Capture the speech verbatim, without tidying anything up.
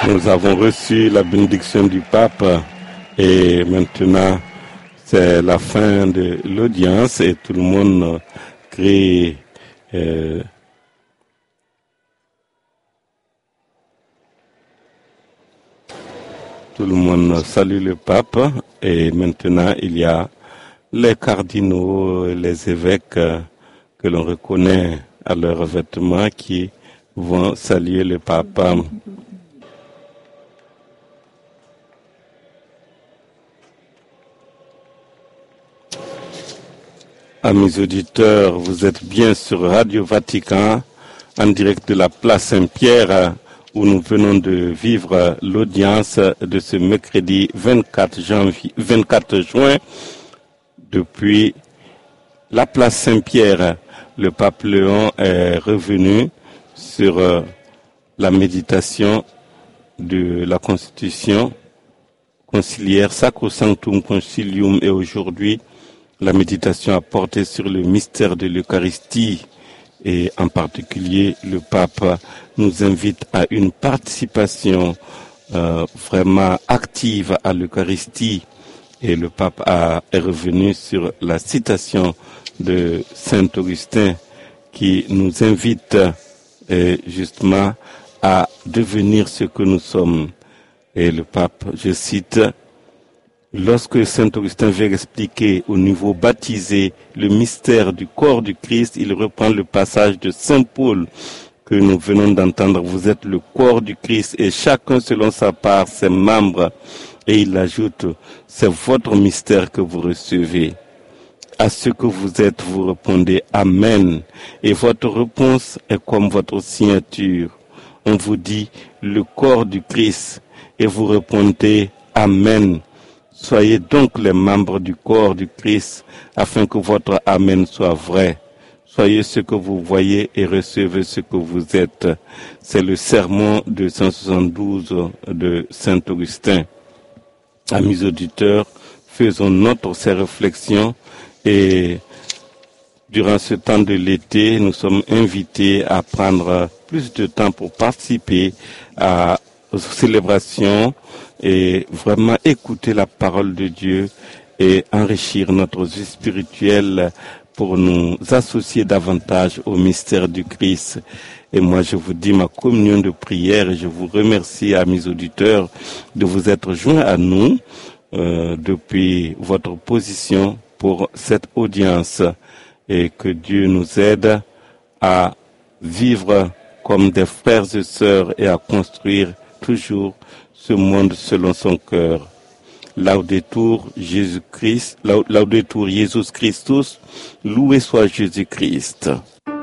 Nous avons reçu la bénédiction du pape et maintenant c'est la fin de l'audience et tout le monde crie euh, tout le monde salue le pape et maintenant il y a les cardinaux, les évêques que l'on reconnaît à leurs vêtements qui vont saluer le pape. Amis auditeurs, vous êtes bien sur Radio Vatican, en direct de la place Saint-Pierre, où nous venons de vivre l'audience de ce mercredi vingt-quatre janvier, vingt-quatre juin. Depuis la place Saint-Pierre, le pape Léon est revenu sur euh, la méditation de la Constitution conciliaire Sacrosanctum Concilium et aujourd'hui, la méditation a porté sur le mystère de l'Eucharistie et en particulier le pape nous invite à une participation euh, vraiment active à l'Eucharistie et le pape a, est revenu sur la citation de Saint Augustin qui nous invite euh, justement à devenir ce que nous sommes. Et le pape, je cite, lorsque Saint Augustin veut expliquer au niveau baptisé le mystère du corps du Christ, il reprend le passage de Saint Paul que nous venons d'entendre. Vous êtes le corps du Christ et chacun selon sa part, ses membres. Et il ajoute, c'est votre mystère que vous recevez. À ce que vous êtes, vous répondez Amen. Et votre réponse est comme votre signature. On vous dit le corps du Christ et vous répondez Amen. Soyez donc les membres du corps du Christ afin que votre Amen soit vrai. Soyez ce que vous voyez et recevez ce que vous êtes. C'est le sermon de cent soixante-douze de Saint Augustin. Amis auditeurs, faisons notre ces réflexions et durant ce temps de l'été, nous sommes invités à prendre plus de temps pour participer à aux célébrations et vraiment écouter la parole de Dieu et enrichir notre vie spirituelle pour nous associer davantage au mystère du Christ. Et moi, je vous dis ma communion de prière et je vous remercie, amis auditeurs, de vous être joints à nous euh, depuis votre position pour cette audience et que Dieu nous aide à vivre comme des frères et sœurs et à construire toujours ce monde selon son cœur. Laudetur Jésus-Christ, Laudetur Jesus Christus, loué soit Jésus-Christ.